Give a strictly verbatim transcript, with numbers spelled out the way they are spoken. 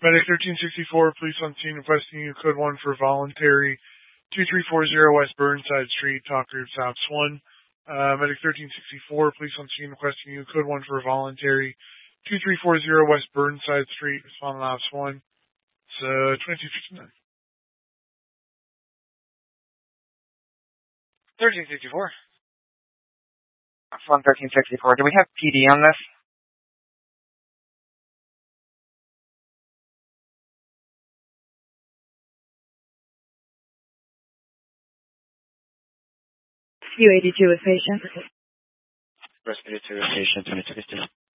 Medic thirteen sixty-four, police on scene requesting you code one for voluntary two three four zero West Burnside Street, Talk Group South Swan. Uh, Medic thirteen sixty-four, police on scene requesting you code one for voluntary two three four zero West Burnside Street, respond loud Swan. It's uh, twenty-two fifty-nine. thirteen sixty-four. Swan thirteen sixty-four. Do we have P D on this? U eighty-two with patient. Rest eighty-two with patient, twenty-two fifty.